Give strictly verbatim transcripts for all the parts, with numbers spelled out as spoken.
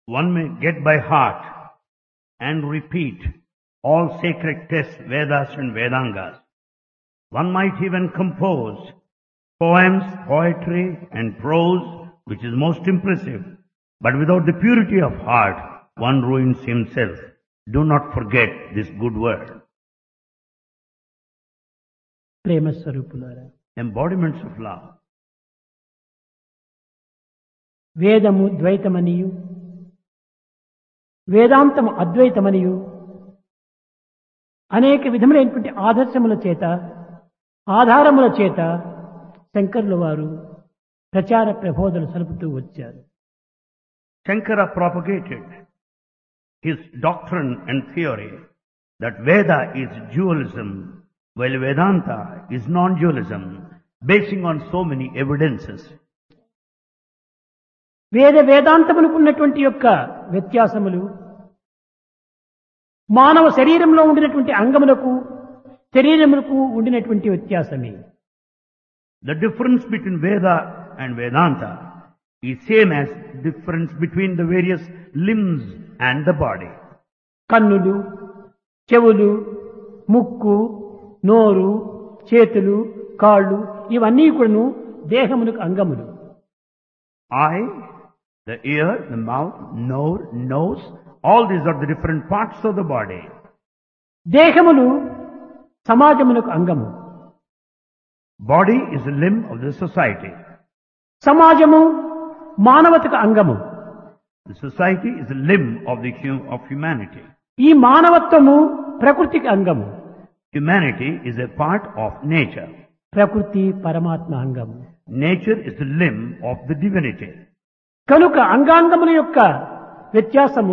One may get by heart and repeat all sacred texts, Vedas and Vedangas. One might even compose poems, poetry and prose, which is most impressive. But without the purity of heart, one ruins himself. Do not forget this good word. ప్రేమ స్వరూపులారా, Embodiments of love. వేదము ద్వైతమనియు వేదాంతము అద్వైతమనియు అనేక విధములైనటువంటి ఆదర్శముల చేత ఆధారముల చేత శంకరుల వారు ప్రచార ప్రబోధలు సలుపుతూ వచ్చారు. Shankara propagated his doctrine and theory that Veda is dualism, while Vedanta is non-dualism, basing on so many evidences. వేద వేదాంతములకు ఉన్నటువంటి యొక్క వ్యత్యాసములు మానవ శరీరంలో ఉండినటువంటి అంగములకు శరీరములకు ఉండినటువంటి వ్యత్యాసమే. The difference between Veda and Vedanta is same as difference between the various limbs and the body. కన్నులు, చెవులు, ముక్కు, నోరు, చేతులు, కాళ్ళు ఇవన్నీ కూడాను దేహమునకు అంగములు. Eye, the ear, the mouth, nose, nose, all these are the different parts of the body. దేహములు సమాజమునకు అంగము. Body is a limb of the society. సమాజము మానవతకు అంగము. The society is a limb of the hu- of humanity. ఈ మానవత్వము ప్రకృతికి అంగము. Humanity is a part of nature. ప్రకృతి పరమాత్మ అంగము. Nature is the limb of the divinity. కనుక అంగాంగముల యొక్క వ్యత్యాసము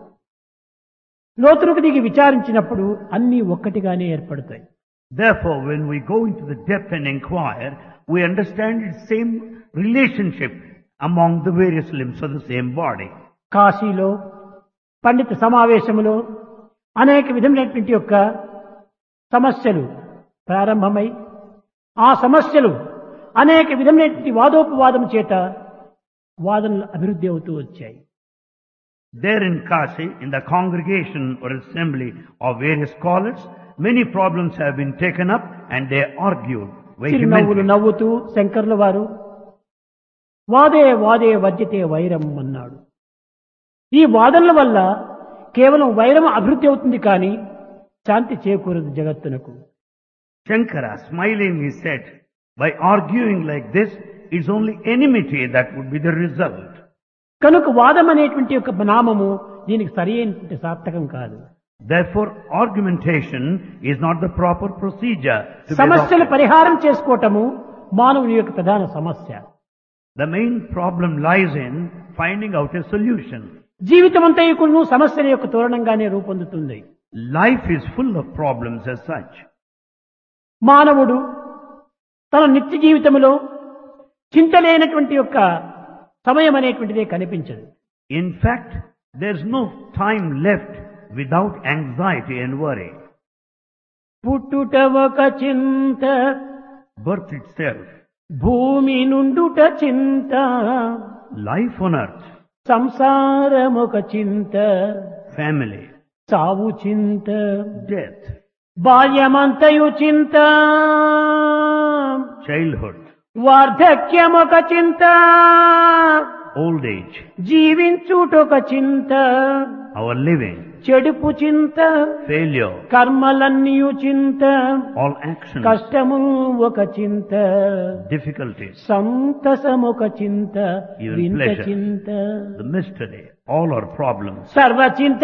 లోతులకు దిగి విచారించినప్పుడు అన్నీ ఒక్కటిగానే ఏర్పడతాయి. Therefore, when we go into the depth and inquire, we understand its same relationship among the various limbs of the same body. కాశీలో పండిత సమావేశములో అనేక విధమైనటువంటి యొక్క సమస్యలు ప్రారంభమై ఆ సమస్యలు అనేక విధమైనటువంటి వాదోపవాదం చేత వాదనలు అభివృద్ధి అవుతూ వచ్చాయి. There in Kashi, in the congregation or assembly of various scholars, many problems have been taken up and they argued చిరునవ్వులు vehemently. నవ్వుతూ శంకర్ల వారు వాదే వాదే వర్జితే వైరం అన్నాడు. ఈ వాదనల వల్ల కేవలం వైరం అభివృద్ధి అవుతుంది కానీ శాంతి చేకూరదు జగత్తునకు. Shankara smilingly said, by arguing like this, it's only enmity that would be the result. కనుక వాదం అనేటువంటి యొక్క నామము దీనికి సరి అయినటువంటి సార్థకం కాదు. Therefore, argumentation is not the proper procedure to be సమస్యల adopted. పరిహారం చేసుకోవటము మానవుని యొక్క ప్రధాన సమస్య. The main problem lies in finding out a solution. జీవితం అంతా కూడా సమస్యల యొక్క తోరణంగానే రూపొందుతుంది. Life is full of problems as such. మానవుడు తన నిత్య జీవితంలో చింతలేనటువంటి యొక్క సమయం అనేటువంటిదే కనిపించదు. In fact, there's no time left without anxiety and worry. పుట్టుట ఒక చింత, Birth itself, భూమి నుండుట చింత, life on earth, సంసారం ఒక చింత, family, చావు చింత, death, బాల్యమంతయు చింత, childhood, వార్ధక్యం ఒక చింత, old age, జీవించుటొక చింత, our living, చెడుపు చింత, failure, కర్మలన్నీయు చింత, all actions, కష్టము ఒక చింత, difficulties, సంతసమొక చింత, Even వింత pleasure. చింత, the mystery, all are problems. సర్వ చింత